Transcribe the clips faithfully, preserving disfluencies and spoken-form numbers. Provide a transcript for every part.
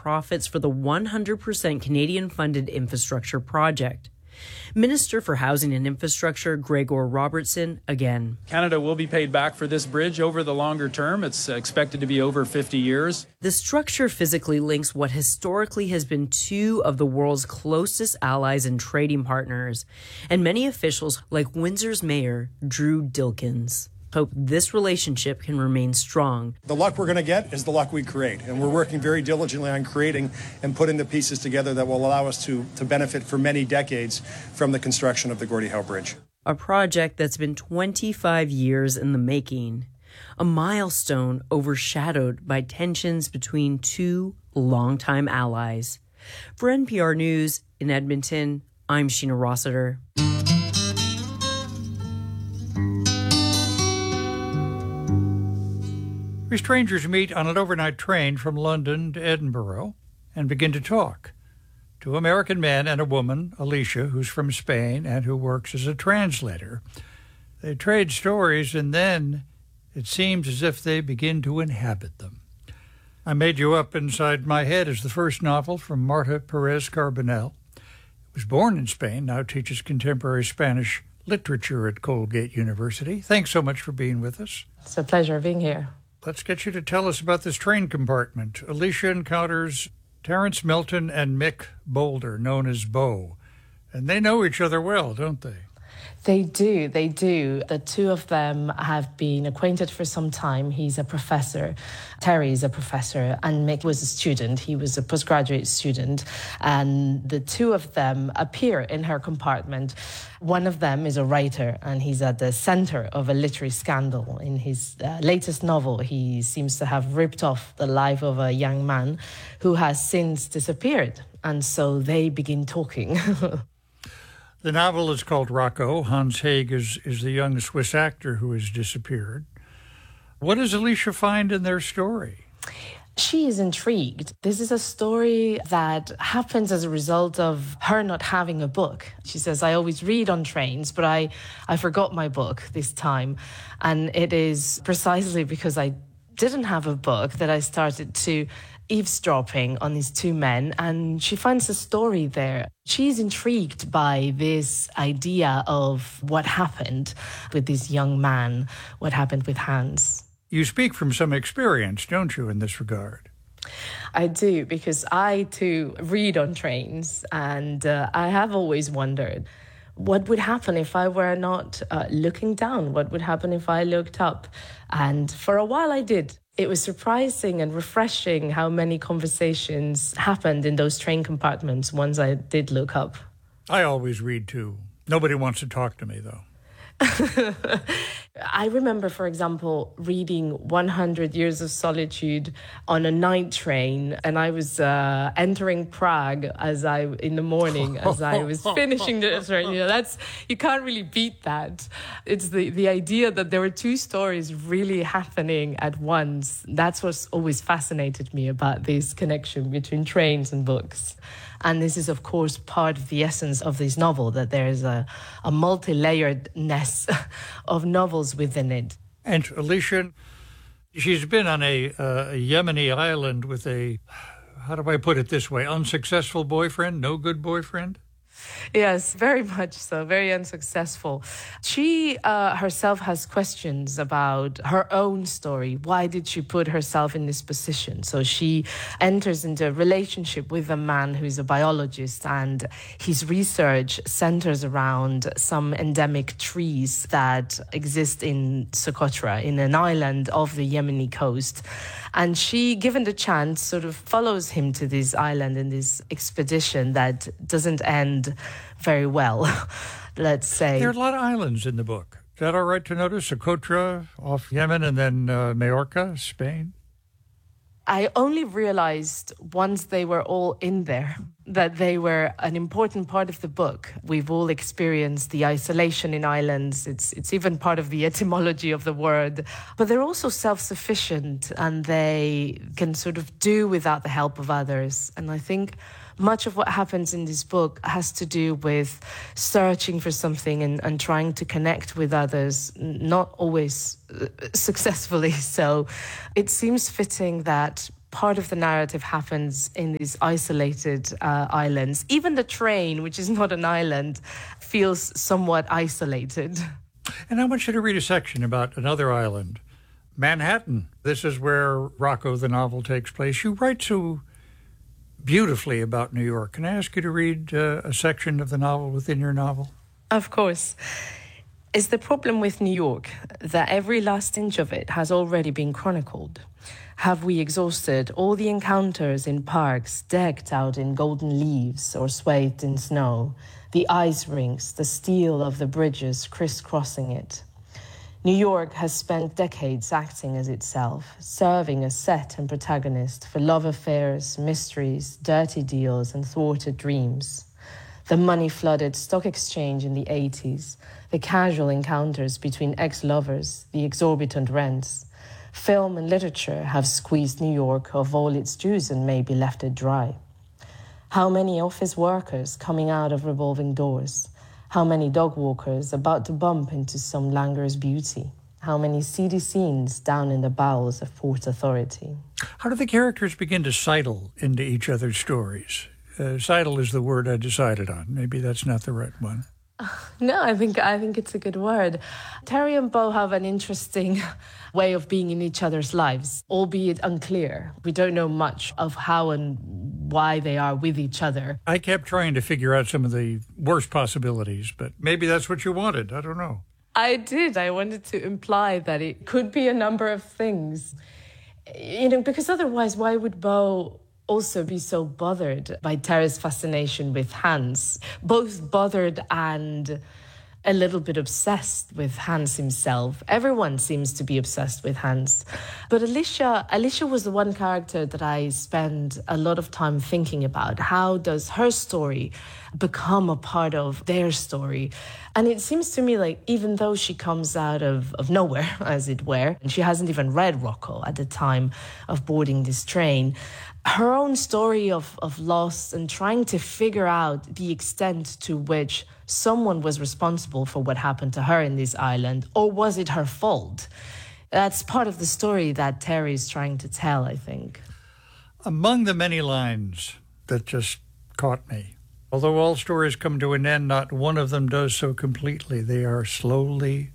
profits for the one hundred percent Canadian-funded infrastructure project. Minister for Housing and Infrastructure Gregor Robertson again. Canada will be paid back for this bridge over the longer term. It's expected to be over fifty years. The structure physically links what historically has been two of the world's closest allies and trading partners, and many officials like Windsor's Mayor Drew Dilkins hope this relationship can remain strong. The luck we're going to get is the luck we create, and we're working very diligently on creating and putting the pieces together that will allow us to, to benefit for many decades from the construction of the Gordie Howe Bridge. A project that's been twenty-five years in the making, a milestone overshadowed by tensions between two longtime allies. For N P R News in Edmonton, I'm Sheena Rossiter. Three strangers meet on an overnight train from London to Edinburgh and begin to talk. Two American men and a woman, Alicia, who's from Spain and who works as a translator. They trade stories, and then it seems as if they begin to inhabit them. I Made You Up Inside My Head is the first novel from Marta Perez Carbonell. It was born in Spain, now teaches contemporary Spanish literature at Colgate University. Thanks so much for being with us. It's a pleasure being here. Let's get you to tell us about this train compartment. Alicia encounters Terence Milton and Mick Boulder, known as Bo. And they know each other well, don't they? They do, they do. The two of them have been acquainted for some time. He's a professor. Terry is a professor, and Mick was a student. He was a postgraduate student. And the two of them appear in her compartment. One of them is a writer, and he's at the center of a literary scandal. In his uh, latest novel, he seems to have ripped off the life of a young man who has since disappeared. And so they begin talking. The novel is called Rocco. Hans Haig is, is the young Swiss actor who has disappeared. What does Alicia find in their story? She is intrigued. This is a story that happens as a result of her not having a book. She says, I always read on trains, but I, I forgot my book this time. And it is precisely because I didn't have a book that I started to eavesdropping on these two men, and she finds a story there. She's intrigued by this idea of what happened with this young man, what happened with Hans. You speak from some experience, don't you, in this regard? I do, because I, too, read on trains, and uh, I have always wondered, what would happen if I were not uh, looking down? What would happen if I looked up? And for a while I did. It was surprising and refreshing how many conversations happened in those train compartments once I did look up. I always read, too. Nobody wants to talk to me, though. I remember, for example, reading one hundred Years of Solitude on a night train, and I was uh, entering Prague as I in the morning as I was finishing the train. You know, that's you can't really beat that. It's the the idea that there were two stories really happening at once. That's what's always fascinated me about this connection between trains and books. And this is, of course, part of the essence of this novel, that there is a, a multi-layeredness of novels within it. And Alicia, she's been on a, uh, a Yemeni island with a, how do I put it this way, unsuccessful boyfriend, no good boyfriend? Yes, very much so, very unsuccessful. She uh, herself has questions about her own story. Why did she put herself in this position? So she enters into a relationship with a man who's a biologist, and his research centers around some endemic trees that exist in Socotra, in an island off the Yemeni coast. And she, given the chance, sort of follows him to this island in this expedition that doesn't end very well, let's say. There are a lot of islands in the book. Is that all right to notice? Socotra off Yemen, and then uh, Majorca, Spain? I only realized once they were all in there that they were an important part of the book. We've all experienced the isolation in islands. It's it's even part of the etymology of the word. But they're also self-sufficient, and they can sort of do without the help of others. And I think much of what happens in this book has to do with searching for something and, and trying to connect with others, not always uh, successfully. So it seems fitting that part of the narrative happens in these isolated uh, islands. Even the train, which is not an island, feels somewhat isolated. And I want you to read a section about another island, Manhattan. This is where Rocco, the novel, takes place. You write so beautifully about New York. Can I ask you to read uh, a section of the novel within your novel? Of course. Is the problem with New York that every last inch of it has already been chronicled? Have we exhausted all the encounters in parks decked out in golden leaves or swathed in snow, the ice rinks, the steel of the bridges crisscrossing it? New York has spent decades acting as itself, serving as set and protagonist for love affairs, mysteries, dirty deals, and thwarted dreams. The money-flooded stock exchange in the eighties, the casual encounters between ex-lovers, the exorbitant rents. Film and literature have squeezed New York of all its juice and maybe left it dry. How many office workers coming out of revolving doors? How many dog walkers about to bump into some languorous beauty? How many seedy scenes down in the bowels of Port Authority? How do the characters begin to sidle into each other's stories? Uh, sidle is the word I decided on. Maybe that's not the right one. No, I think I think it's a good word. Terry and Beau have an interesting way of being in each other's lives, albeit unclear. We don't know much of how and why they are with each other. I kept trying to figure out some of the worst possibilities, but maybe that's what you wanted. I don't know. I did. I wanted to imply that it could be a number of things. You know, because otherwise, why would Beau also be so bothered by Terry's fascination with Hans? Both bothered and a little bit obsessed with Hans himself. Everyone seems to be obsessed with Hans. But Alicia, Alicia was the one character that I spend a lot of time thinking about. How does her story become a part of their story? And it seems to me like even though she comes out of, of nowhere, as it were, and she hasn't even read Rocco at the time of boarding this train, her own story of, of loss and trying to figure out the extent to which someone was responsible for what happened to her in this island, or was it her fault? That's part of the story that Terry is trying to tell, I think. Among the many lines that just caught me, although all stories come to an end, not one of them does so completely. They are slowly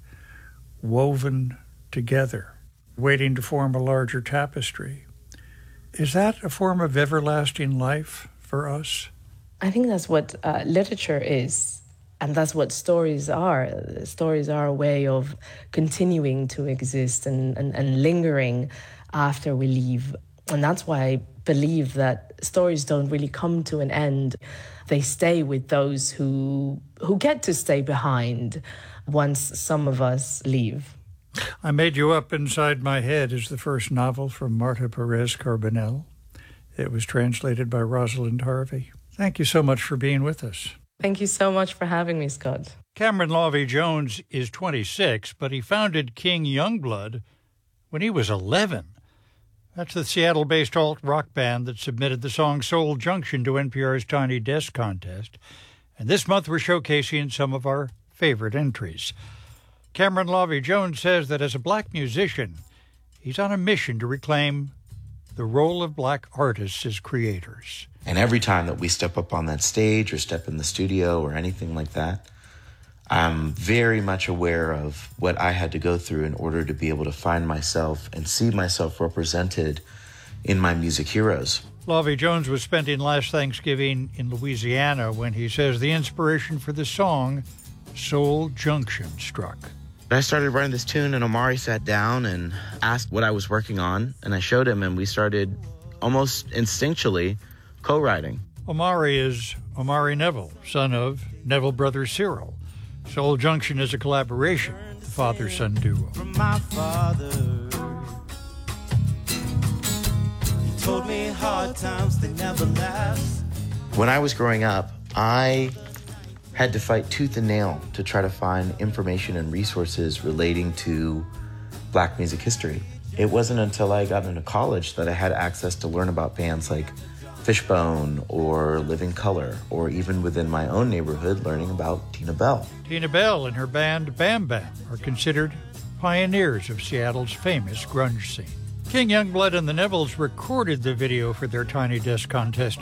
woven together, waiting to form a larger tapestry. Is that a form of everlasting life for us? I think that's what uh, literature is, and that's what stories are. Stories are a way of continuing to exist and, and, and lingering after we leave. And that's why I believe that stories don't really come to an end. They stay with those who who get to stay behind once some of us leave. I Made You Up Inside My Head is the first novel from Marta Perez Carbonell. It was translated by Rosalind Harvey. Thank you so much for being with us. Thank you so much for having me, Scott. Cameron Lawvey Jones is twenty-six, but he founded King Youngblood when he was eleven. That's the Seattle-based alt-rock band that submitted the song Soul Junction to N P R's Tiny Desk contest. And this month we're showcasing some of our favorite entries. Cameron Lawvey Jones says that as a black musician, he's on a mission to reclaim the role of black artists as creators. And every time that we step up on that stage or step in the studio or anything like that, I'm very much aware of what I had to go through in order to be able to find myself and see myself represented in my music heroes. Lawvey Jones was spending last Thanksgiving in Louisiana when he says the inspiration for the song Soul Junction struck. I started writing this tune, and Omari sat down and asked what I was working on, and I showed him, and we started almost instinctually co-writing. Omari is Omari Neville, son of Neville brother Cyril. Soul Junction is a collaboration, the father-son duo. From my father, he told me hard times, they never last. When I was growing up, I had to fight tooth and nail to try to find information and resources relating to black music history. It wasn't until I got into college that I had access to learn about bands like Fishbone or Living Colour, or even within my own neighborhood, learning about Tina Bell. Tina Bell and her band Bam Bam are considered pioneers of Seattle's famous grunge scene. King Youngblood and the Nevilles recorded the video for their Tiny Desk contest